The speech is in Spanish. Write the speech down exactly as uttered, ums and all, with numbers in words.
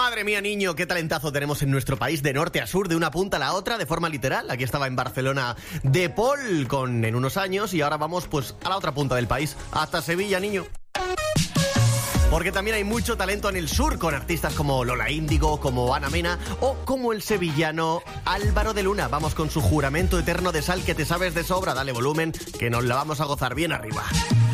Madre mía, niño, qué talentazo tenemos en nuestro país, de norte a sur, de una punta a la otra, de forma literal. Aquí estaba en Barcelona De Paul con En unos años y ahora vamos pues a la otra punta del país, hasta Sevilla, niño. Porque también hay mucho talento en el sur, con artistas como Lola Índigo, como Ana Mena o como el sevillano Álvaro de Luna. Vamos con su Juramento Eterno de Sal, que te sabes de sobra. Dale volumen, que nos la vamos a gozar bien arriba.